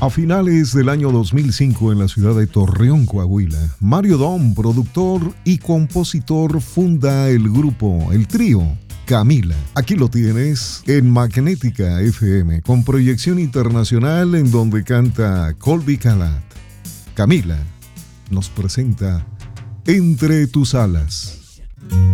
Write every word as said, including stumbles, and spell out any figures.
A finales del año dos mil cinco, en la ciudad de Torreón, Coahuila, Mario Dom, productor y compositor, funda el grupo, el trío Camila. Aquí lo tienes en Magnética F M, con proyección internacional, en donde canta Colby Calat. Camila nos presenta Entre tus alas.